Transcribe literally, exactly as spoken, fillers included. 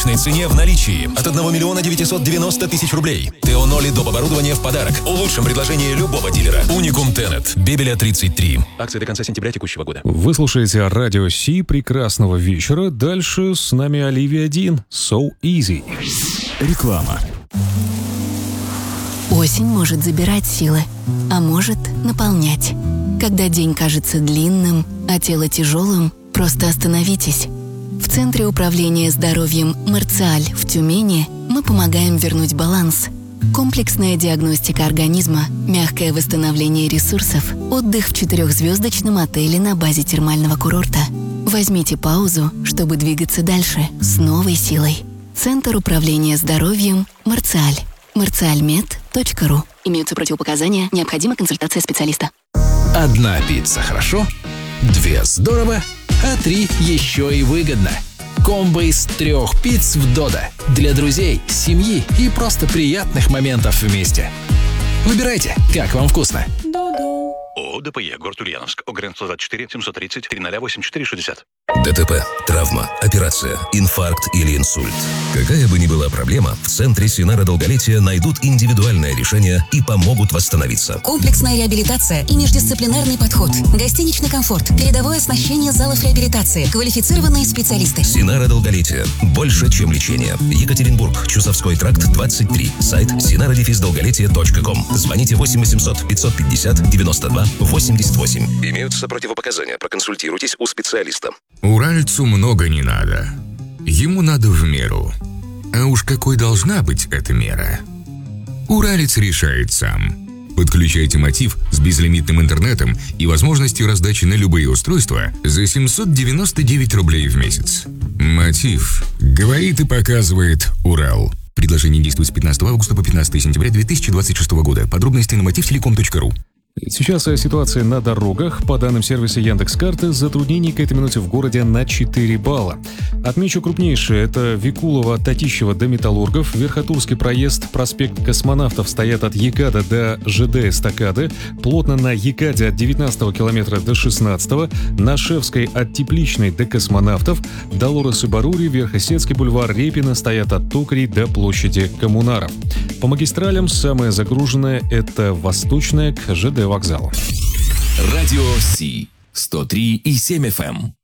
отличной цене в наличии от одного миллиона девятисот девяноста тысяч рублей. ТО ноль и доп. Оборудование в подарок. Улучшим предложение любого дилера. Уникум Тенет. Бебеля тридцать три. Акция до конца сентября текущего года. Вы слушаете Радио Си. Прекрасного вечера. Дальше с нами Оливия Дин. So Easy. Реклама. Осень может забирать силы, а может наполнять. Когда день кажется длинным, а тело тяжелым, просто остановитесь. В Центре управления здоровьем «Марциаль» в Тюмени мы помогаем вернуть баланс. Комплексная диагностика организма, мягкое восстановление ресурсов, отдых в четырехзвездочном отеле на базе термального курорта. Возьмите паузу, чтобы двигаться дальше с новой силой. Центр управления здоровьем «Марциаль». марциальмед точка ру. Имеются противопоказания, необходима консультация специалиста. Одна пицца хорошо, две здорово, а три еще и выгодно. Комбо из трех пиц в Додо. Для друзей, семьи и просто приятных моментов вместе. Выбирайте, как вам вкусно. ООО ДПЕ, город Ульяновск, ОГРН сто двадцать четыре семьсот тридцать тридцать восемьдесят четыре шестьдесят. ДТП, травма, операция, инфаркт или инсульт. Какая бы ни была проблема, в Центре Синара Долголетия найдут индивидуальное решение и помогут восстановиться. Комплексная реабилитация и междисциплинарный подход. Гостиничный комфорт, передовое оснащение залов реабилитации, квалифицированные специалисты. Синара Долголетия. Больше, чем лечение. Екатеринбург, Чусовской тракт, двадцать три. Сайт синара дефис долголетие точка ком. Звоните восемь восемьсот пятьсот пятьдесят девяносто два восемьдесят восемь. Имеются противопоказания. Проконсультируйтесь у специалиста. Уральцу много не надо. Ему надо в меру. А уж какой должна быть эта мера? Уралец решает сам. Подключайте Мотив с безлимитным интернетом и возможностью раздачи на любые устройства за семьсот девяносто девять рублей в месяц. Мотив. Говорит и показывает Урал. Предложение действует с пятнадцатого августа по пятнадцатое сентября две тысячи двадцать шестого года. Подробности на мотив телеком точка ру. Сейчас о ситуации на дорогах. По данным сервиса Яндекс.Карты, затруднений к этой минуте в городе на четыре балла. Отмечу крупнейшие. Это Викулово, Татищево до Металлургов, Верхотурский проезд, проспект Космонавтов стоят от ЕКАДа до ЖД Эстакады, плотно на ЕКАДе от девятнадцатого километра до шестнадцатого, на Шевской от Тепличной до Космонавтов, Долорес и Барури, Верхосецкий бульвар, Репина стоят от Токарей до площади Коммунаров. По магистралям самое загруженное – это Восточная к ЖД вокзалу. Радио Си. сто три и семь эф эм.